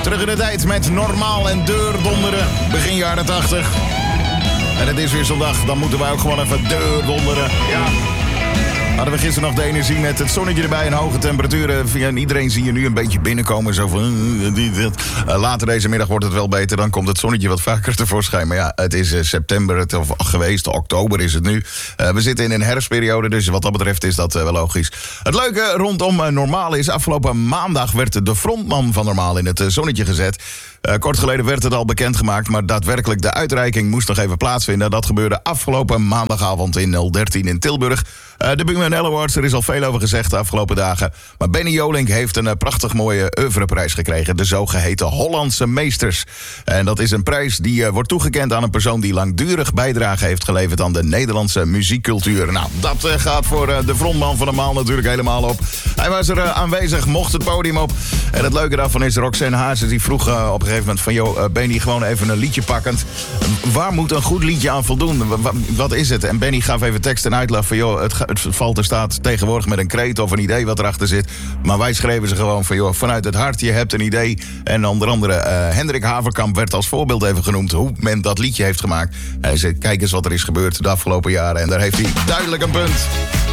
Terug in de tijd met Normaal en Deurdonderen. Begin jaren 80. En het is weer zondag, dan moeten wij ook gewoon even deurdonderen. Ja. Hadden we gisteren nog de energie met het zonnetje erbij en hoge temperaturen. En iedereen zie je nu een beetje binnenkomen. Zo van, later deze middag wordt het wel beter. Dan komt het zonnetje wat vaker tevoorschijn. Maar ja, het is september of geweest. Oktober is het nu. We zitten in een herfstperiode. Dus wat dat betreft is dat wel logisch. Het leuke rondom Normaal is... afgelopen maandag werd de frontman van Normaal in het zonnetje gezet. Kort geleden werd het al bekendgemaakt... maar daadwerkelijk de uitreiking moest nog even plaatsvinden. Dat gebeurde afgelopen maandagavond in 013 in Tilburg. De BUNL Awards, er is al veel over gezegd de afgelopen dagen. Maar Benny Jolink heeft een prachtig mooie oeuvreprijs gekregen. De zogeheten Hollandse Meesters. En dat is een prijs die wordt toegekend aan een persoon... die langdurig bijdrage heeft geleverd aan de Nederlandse muziekcultuur. Nou, dat gaat voor de frontman van Normaal natuurlijk helemaal op. Hij was er aanwezig, mocht het podium op. En het leuke daarvan is Roxanne Hazes, die vroeg op een gegeven moment van... joh, Benny, gewoon even een liedje pakkend. Waar moet een goed liedje aan voldoen? Wat is het? En Benny gaf even tekst en uitleg van... joh, het valt er staat tegenwoordig met een kreet of een idee wat erachter zit. Maar wij schreven ze gewoon van... joh, vanuit het hart, je hebt een idee. En onder andere Hendrik Haverkamp werd als voorbeeld even genoemd... hoe men dat liedje heeft gemaakt. Hij zei, kijk eens wat er is gebeurd de afgelopen jaren. En daar heeft hij duidelijk een punt.